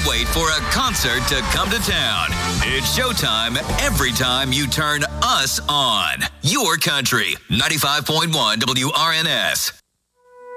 wait for a concert to come to town. It's showtime every time you turn us on. Your country, 95.1 WRNS.